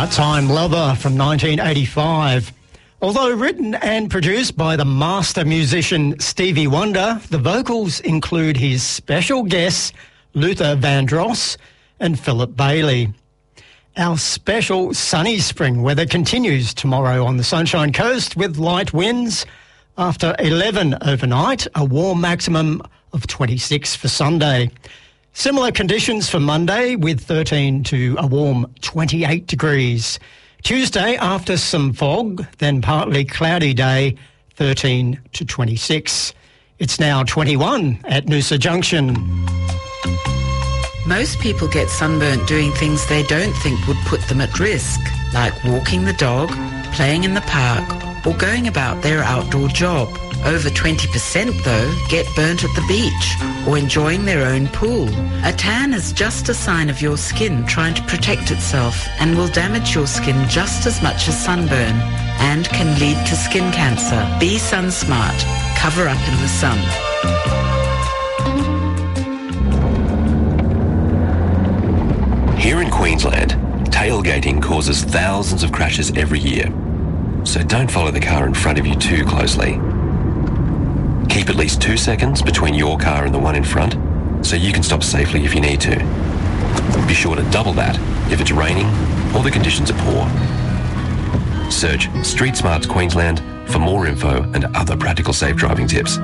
Part-Time Lover from 1985. Although written and produced by the master musician Stevie Wonder, the vocals include his special guests Luther Vandross and Philip Bailey. Our special sunny spring weather continues tomorrow on the Sunshine Coast with light winds. After 11 overnight, a warm maximum of 26 for Sunday. Similar conditions for Monday with 13 to a warm 28 degrees. Tuesday, after some fog, then partly cloudy day, 13 to 26. It's now 21 at Noosa Junction. Most people get sunburnt doing things they don't think would put them at risk, like walking the dog, playing in the park, or going about their outdoor job. Over 20%, though, get burnt at the beach or enjoying their own pool. A tan is just a sign of your skin trying to protect itself and will damage your skin just as much as sunburn and can lead to skin cancer. Be sun smart. Cover up in the sun. Here in Queensland, tailgating causes thousands of crashes every year. So don't follow the car in front of you too closely. Keep at least 2 seconds between your car and the one in front so you can stop safely if you need to. Be sure to double that if it's raining or the conditions are poor. Search Street Smarts Queensland for more info and other practical safe driving tips.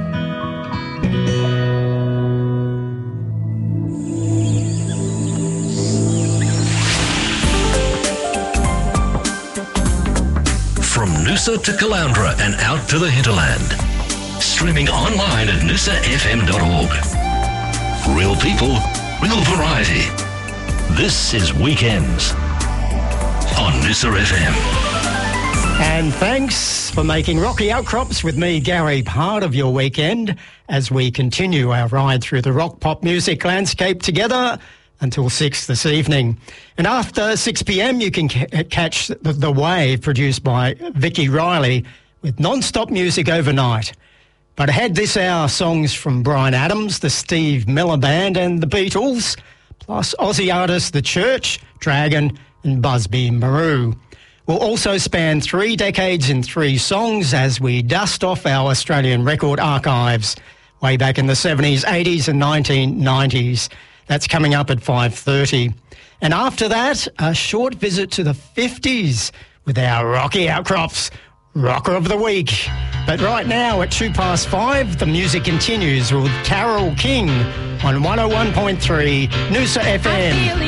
From Noosa to Caloundra and out to the hinterland. Streaming online at noosafm.org. Real people, real variety. This is Weekends on Noosa FM. And thanks for making Rocky Outcrops with me, Gary, part of your weekend as we continue our ride through the rock pop music landscape together until 6 this evening. And after 6 p.m, you can catch The Wave, produced by Vicky Riley, with non-stop music overnight. But ahead this hour, songs from Bryan Adams, the Steve Miller Band and the Beatles, plus Aussie artists The Church, Dragon and Busby Marou. We'll also span 3 decades in 3 songs as we dust off our Australian record archives way back in the 70s, 80s and 1990s. That's coming up at 5:30. And after that, a short visit to the 50s with our Rocky Outcrops Rocker of the Week. But right now at 5:02, the music continues with Carole King on 101.3 Noosa FM.